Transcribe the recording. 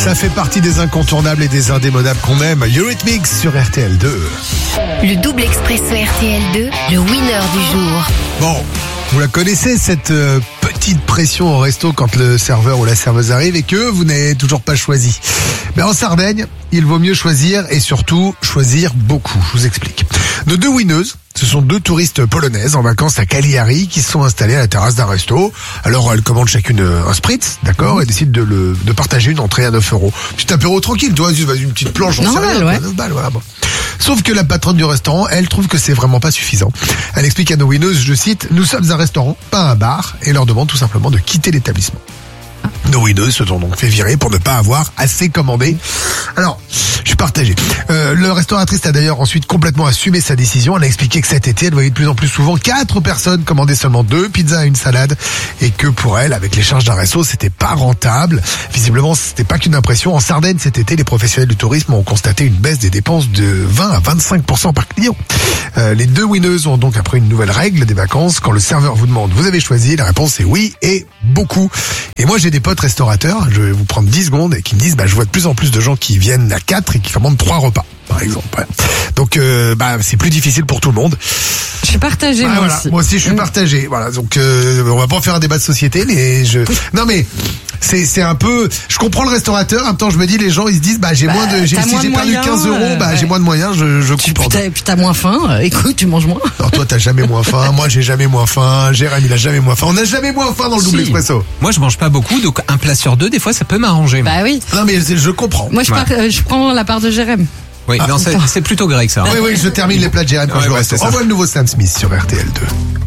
Ça fait partie des incontournables et des indémodables qu'on aime. Eurythmics sur RTL2. Le double expresso RTL2, le winner du jour. Bon, vous la connaissez cette petite pression au resto quand le serveur ou la serveuse arrive et que vous n'avez toujours pas choisi. Mais en Sardaigne, il vaut mieux choisir et surtout choisir beaucoup. Je vous explique. Nos deux winneuses, ce sont deux touristes polonaises en vacances à Cagliari qui se sont installées à la terrasse d'un resto. Alors elles commandent chacune un spritz, d'accord, et décident de partager une entrée à 9 €. Petit apéro tranquille, tu vois, une petite planche, j'en sais rien, ouais. 9 balles, voilà, bon. Sauf que la patronne du restaurant, elle trouve que c'est vraiment pas suffisant. Elle explique à nos winneuses, je cite, « Nous sommes un restaurant, pas un bar », et leur demande tout simplement de quitter l'établissement. Nos winneuses se sont donc fait virer pour ne pas avoir assez commandé. Alors, je suis partagé. Le restauratrice a d'ailleurs ensuite complètement assumé sa décision. Elle a expliqué que cet été, elle voyait de plus en plus souvent 4 personnes commander seulement 2 pizzas et une salade, et que pour elle, avec les charges d'un resto, c'était pas rentable. Visiblement, c'était pas qu'une impression. En Sardaigne, cet été, les professionnels du tourisme ont constaté une baisse des dépenses de 20 à 25% par client. Les deux winneuses ont donc appris une nouvelle règle des vacances. Quand le serveur vous demande, vous avez choisi, la réponse est oui et beaucoup. Et moi, j'ai des potes restaurateurs, je vais vous prendre 10 secondes, et qui me disent, je vois de plus en plus de gens qui viennent à 4 et qui commandent 3 repas, par exemple. Ouais. Donc, c'est plus difficile pour tout le monde. Je suis partagée, moi voilà. aussi. Moi aussi, je suis partagé. Voilà. Donc, on va pas faire un débat de société, mais non, mais c'est un peu, je comprends le restaurateur. En même temps, je me dis, les gens, ils se disent, si j'ai perdu 15 €, j'ai moins de moyens, je comprends. Puis t'as moins faim. Écoute, tu manges moins. Non, toi, t'as jamais moins faim. Moi, j'ai jamais moins faim. Jérém, il a jamais moins faim. On n'a jamais moins faim dans le double expresso. Moi, je mange pas beaucoup, donc un plat sur 2, des fois, ça peut m'arranger. Bah oui. Non, mais je comprends. Moi, je prends la part de Jérém. Oui, non, c'est plutôt grec, ça. Oui, je termine les plats de Jérém quand je le reste. Envoie le nouveau Sam Smith sur RTL2.